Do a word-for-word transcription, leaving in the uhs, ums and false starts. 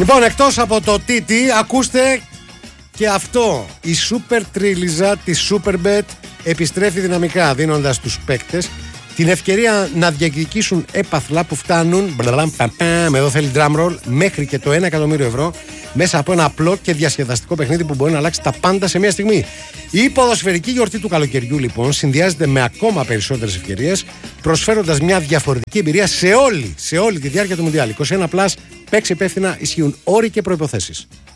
Λοιπόν, εκτός από το τι τι, ακούστε και αυτό. Η Super Τρίλιζα της Superbet επιστρέφει δυναμικά, δίνοντας στους παίκτες την ευκαιρία να διεκδικήσουν έπαθλα που φτάνουν, με εδώ θέλει drum roll, μέχρι και το ένα εκατομμύριο ευρώ μέσα από ένα απλό και διασκεδαστικό παιχνίδι που μπορεί να αλλάξει τα πάντα σε μια στιγμή. Η ποδοσφαιρική γιορτή του καλοκαιριού λοιπόν συνδυάζεται με ακόμα περισσότερες ευκαιρίες, προσφέροντας μια διαφορετική εμπειρία σε όλη, σε όλη τη διάρκεια του Μουντιάλ. είκοσι ένα συν, παίξει υπεύθυνα, ισχύουν όροι και προϋποθέσεις.